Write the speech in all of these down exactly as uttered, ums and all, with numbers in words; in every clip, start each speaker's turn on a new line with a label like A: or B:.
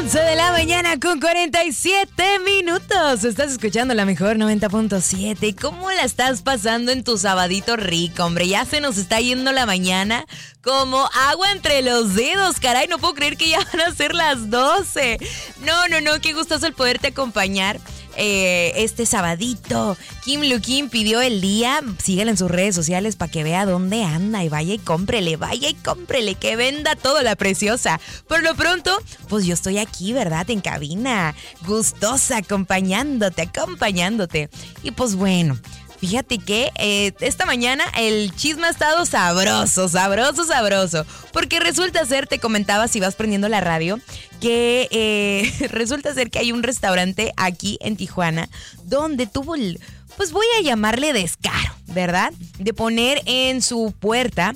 A: once de la mañana con cuarenta y siete minutos. Estás escuchando la mejor noventa punto siete. ¿Cómo la estás pasando en tu sabadito rico, hombre? Ya se nos está yendo la mañana como agua entre los dedos. Caray, no puedo creer que ya van a ser las doce. No, no, no, qué gustoso el poderte acompañar eh, este sabadito. Kim Lukin pidió el día. Síguela en sus redes sociales para que vea dónde anda y vaya y cómprele, vaya y cómprele, que venda todo la preciosa. Por lo pronto, pues yo estoy aquí, ¿verdad? En cabina, gustosa, acompañándote, acompañándote. Y pues bueno, fíjate que eh, esta mañana el chisme ha estado sabroso, sabroso, sabroso. Porque resulta ser, te comentaba si vas prendiendo la radio, que eh, resulta ser que hay un restaurante aquí en Tijuana donde tuvo el, pues voy a llamarle descaro, ¿verdad? De poner en su puerta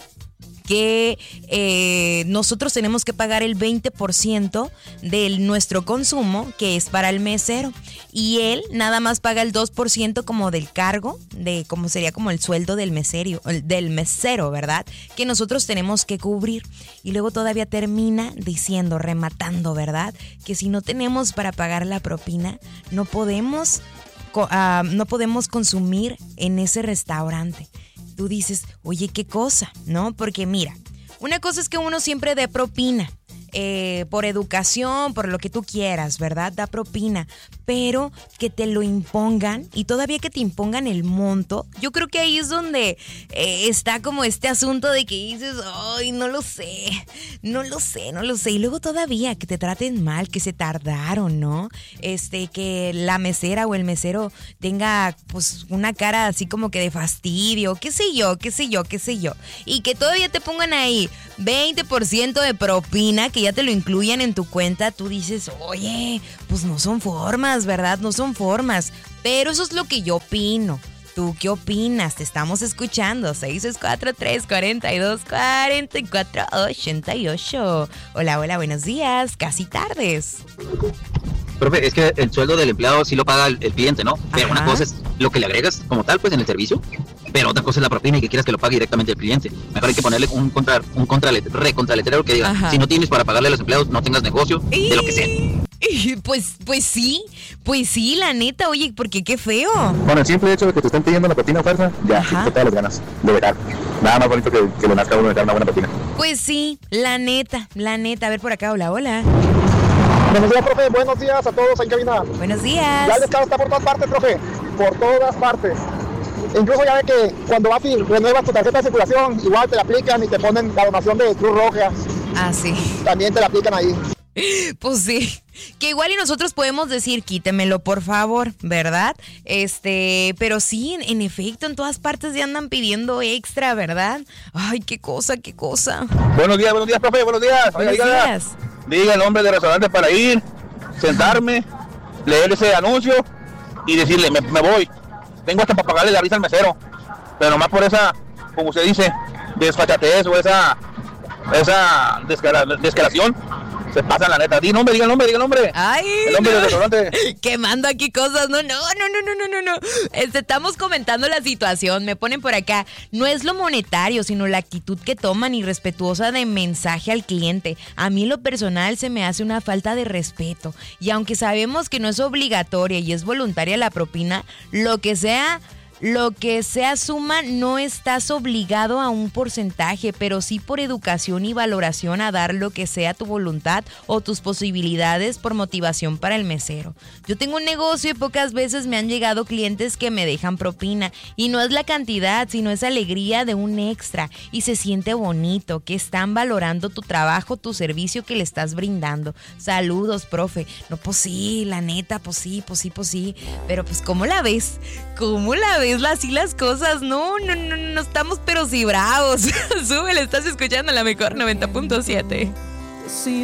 A: que eh, nosotros tenemos que pagar el veinte por ciento de nuestro consumo, que es para el mesero. Y él nada más paga el dos por ciento como del cargo, de como sería como el sueldo del mesero, del mesero, ¿verdad? Que nosotros tenemos que cubrir. Y luego todavía termina diciendo, rematando, ¿verdad? Que si no tenemos para pagar la propina, no podemos, uh, no podemos consumir en ese restaurante. Tú dices, oye, ¿qué cosa? ¿No? Porque mira, una cosa es que uno siempre dé propina, eh, por educación, por lo que tú quieras, ¿verdad? Da propina, pero que te lo impongan y todavía que te impongan el monto, yo creo que ahí es donde eh, está como este asunto de que dices, ay, no lo sé, no lo sé, no lo sé. Y luego todavía que te traten mal, que se tardaron, ¿no? Este, que la mesera o el mesero tenga pues una cara así como que de fastidio, qué sé yo, qué sé yo, qué sé yo. Y que todavía te pongan ahí veinte por ciento de propina, que ya te lo incluyan en tu cuenta, tú dices, oye, pues no son formas, ¿verdad? No son formas. Pero eso es lo que yo opino. ¿Tú qué opinas? Te estamos escuchando. seis cuatro tres, cuatro dos, cuatro cuatro, ocho ocho. Hola, hola, buenos días. Casi tardes.
B: Profe, es que el sueldo del empleado sí lo paga el, el cliente, ¿no? Pero
A: Ajá.
B: Una cosa es lo que le agregas como tal, pues, en el servicio. Pero otra cosa es la propina y que quieras que lo pague directamente el cliente. Mejor hay que ponerle un contra, un contra, recontraletrero que diga, Ajá. si no tienes para pagarle a los empleados, no tengas negocio,
A: y...
B: de lo que sea.
A: Pues, pues sí, pues sí, la neta, oye, porque qué feo.
C: Con el simple hecho de que te estén pidiendo una propina fuerza, ya, te todas las ganas de verar. Nada más bonito que, que le nazca a uno de dar una buena propina.
A: Pues sí, la neta, la neta. A ver por acá, hola, hola.
D: Buenos días, profe, buenos días a todos en cabina.
A: Buenos días.
D: Ya el descaro está por todas partes, profe, por todas partes. Incluso ya ve que cuando vas y renuevas tu tarjeta de circulación, igual te la aplican y te ponen la donación de Cruz Roja.
A: Ah, sí.
D: También te la aplican ahí.
A: Pues sí, que igual y nosotros podemos decir, quítemelo por favor, ¿verdad? Este, pero sí, en, en efecto, en todas partes ya andan pidiendo extra, ¿verdad? Ay, qué cosa, qué cosa.
C: Buenos días, buenos días, profe, buenos días.
A: Buenos
C: Oiga,
A: días.
C: Diga el nombre del restaurante para ir, sentarme, leer ese anuncio y decirle, me, me voy. Tengo hasta para pagarle la risa al mesero, pero nomás por esa, como usted dice, desfachatez o esa, esa descara, descaración. Se pasan la neta. Di nombre, diga el nombre, diga el nombre.
A: Ay,
C: el nombre
A: no.
C: del restaurante.
A: Quemando aquí cosas. No, no, no, no, no, no, no, no. Este, estamos comentando la situación. Me ponen por acá. No es lo monetario, sino la actitud que toman irrespetuosa de mensaje al cliente. A mí en lo personal se me hace una falta de respeto. Y aunque sabemos que no es obligatoria y es voluntaria la propina, lo que sea... Lo que se asuma no estás obligado a un porcentaje, pero sí por educación y valoración a dar lo que sea tu voluntad o tus posibilidades por motivación para el mesero. Yo tengo un negocio y pocas veces me han llegado clientes que me dejan propina y no es la cantidad, sino es alegría de un extra y se siente bonito que están valorando tu trabajo, tu servicio que le estás brindando. Saludos, profe. No, pues sí, la neta, pues sí, pues sí, pues sí, pero pues ¿cómo la ves? ¿Cómo la ves? Así las cosas, no, no, no, no estamos pero sí bravos. Súbele, estás escuchando la mejor noventa punto siete.